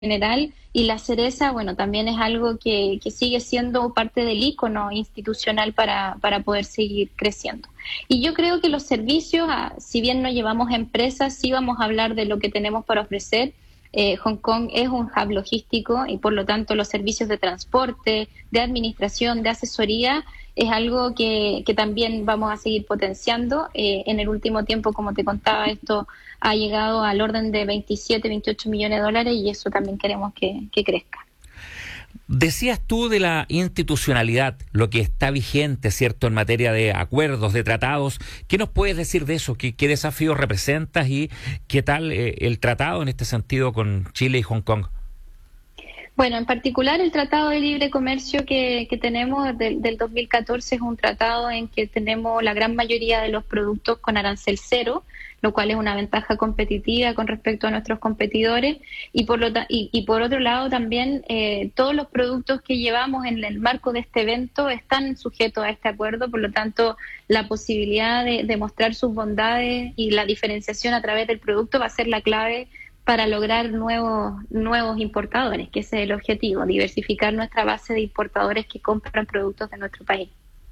general, y la cereza, bueno, también es algo que sigue siendo parte del icono institucional para poder seguir creciendo. Y yo creo que los servicios, si bien no llevamos empresas, sí vamos a hablar de lo que tenemos para ofrecer. Hong Kong es un hub logístico y por lo tanto los servicios de transporte, de administración, de asesoría es algo que también vamos a seguir potenciando. En el último tiempo, como te contaba, esto ha llegado al orden de 27, 28 millones de dólares y eso también queremos que crezca. Decías tú de la institucionalidad, lo que está vigente, ¿cierto?, en materia de acuerdos, de tratados. ¿Qué nos puedes decir de eso? ¿Qué desafíos representas y qué tal el tratado en este sentido con Chile y Hong Kong? Bueno, en particular el Tratado de Libre Comercio que tenemos del 2014 es un tratado en que tenemos la gran mayoría de los productos con arancel cero, lo cual es una ventaja competitiva con respecto a nuestros competidores. Y por otro lado también todos los productos que llevamos en el marco de este evento están sujetos a este acuerdo, por lo tanto la posibilidad de mostrar sus bondades y la diferenciación a través del producto va a ser la clave para lograr nuevos importadores, que ese es el objetivo, diversificar nuestra base de importadores que compran productos de nuestro país.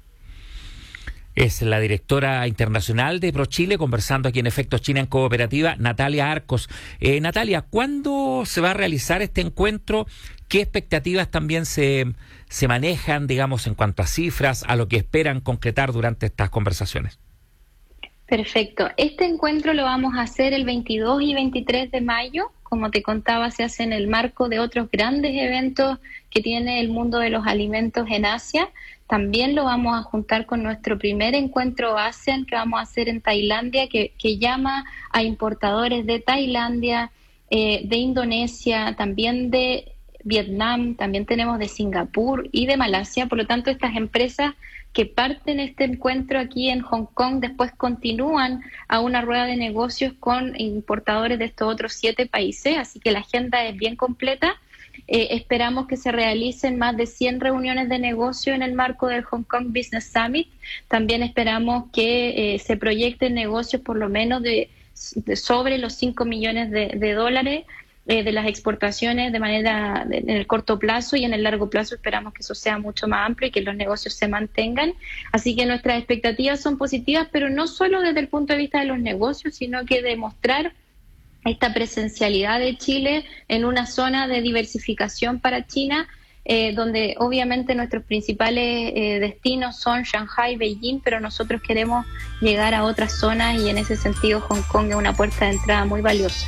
Es la directora internacional de ProChile, conversando aquí en Efectos China en Cooperativa, Natalia Arcos. Natalia, ¿cuándo se va a realizar este encuentro? ¿Qué expectativas también se manejan, digamos, en cuanto a cifras, a lo que esperan concretar durante estas conversaciones? Perfecto. Este encuentro lo vamos a hacer el 22 y 23 de mayo. Como te contaba, se hace en el marco de otros grandes eventos que tiene el mundo de los alimentos en Asia. También lo vamos a juntar con nuestro primer encuentro ASEAN que vamos a hacer en Tailandia, que llama a importadores de Tailandia, de Indonesia, también de Vietnam, también tenemos de Singapur y de Malasia. Por lo tanto, estas empresas que parten este encuentro aquí en Hong Kong, después continúan a una rueda de negocios con importadores de estos otros 7 países, así que la agenda es bien completa. Esperamos que se realicen más de 100 reuniones de negocio en el marco del Hong Kong Business Summit. También esperamos que se proyecten negocios por lo menos de sobre los 5 millones de dólares de las exportaciones en el corto plazo, y en el largo plazo esperamos que eso sea mucho más amplio y que los negocios se mantengan. Así que nuestras expectativas son positivas, pero no solo desde el punto de vista de los negocios, sino que de mostrar esta presencialidad de Chile en una zona de diversificación para China, donde obviamente nuestros principales destinos son Shanghai, Beijing, pero nosotros queremos llegar a otras zonas y en ese sentido Hong Kong es una puerta de entrada muy valiosa.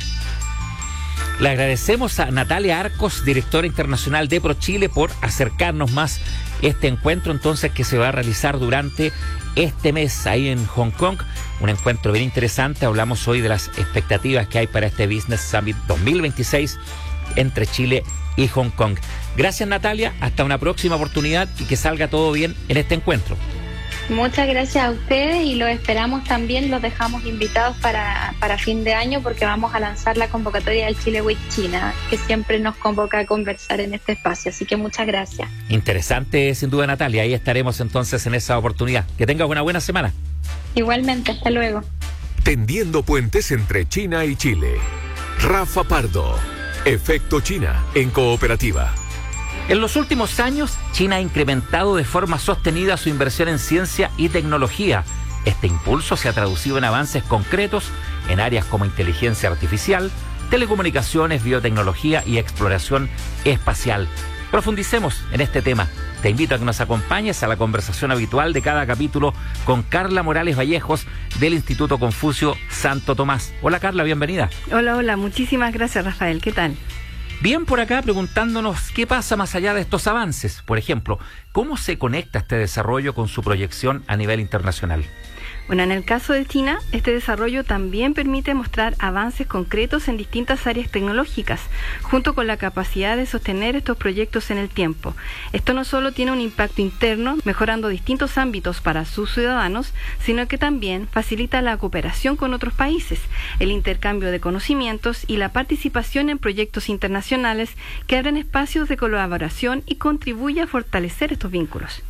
Le agradecemos a Natalia Arcos, directora internacional de ProChile, por acercarnos más este encuentro entonces que se va a realizar durante este mes ahí en Hong Kong. Un encuentro bien interesante. Hablamos hoy de las expectativas que hay para este Business Summit 2026 entre Chile y Hong Kong. Gracias, Natalia. Hasta una próxima oportunidad y que salga todo bien en este encuentro. Muchas gracias a ustedes y los esperamos también, los dejamos invitados para fin de año porque vamos a lanzar la convocatoria del Chile Week China, que siempre nos convoca a conversar en este espacio, así que muchas gracias. Interesante, sin duda, Natalia, ahí estaremos entonces en esa oportunidad. Que tengas una buena semana. Igualmente, hasta luego. Tendiendo puentes entre China y Chile. Rafa Pardo, Efecto China en Cooperativa. En los últimos años, China ha incrementado de forma sostenida su inversión en ciencia y tecnología. Este impulso se ha traducido en avances concretos en áreas como inteligencia artificial, telecomunicaciones, biotecnología y exploración espacial. Profundicemos en este tema. Te invito a que nos acompañes a la conversación habitual de cada capítulo con Carla Morales Vallejos del Instituto Confucio Santo Tomás. Hola, Carla, bienvenida. Hola, muchísimas gracias, Rafael. ¿Qué tal? Bien, por acá preguntándonos qué pasa más allá de estos avances. Por ejemplo, ¿cómo se conecta este desarrollo con su proyección a nivel internacional? Bueno, en el caso de China, este desarrollo también permite mostrar avances concretos en distintas áreas tecnológicas, junto con la capacidad de sostener estos proyectos en el tiempo. Esto no solo tiene un impacto interno, mejorando distintos ámbitos para sus ciudadanos, sino que también facilita la cooperación con otros países, el intercambio de conocimientos y la participación en proyectos internacionales que abren espacios de colaboración y contribuye a fortalecer estos vínculos.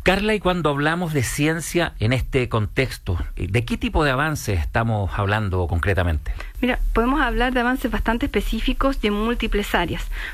Carla, y cuando hablamos de ciencia en este contexto, ¿de qué tipo de avances estamos hablando concretamente? Mira, podemos hablar de avances bastante específicos y en múltiples áreas.